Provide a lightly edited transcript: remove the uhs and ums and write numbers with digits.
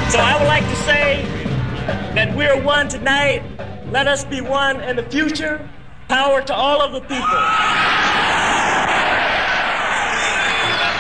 So I would like to say that we're one tonight. Let us be one in the future. Power to all of the people.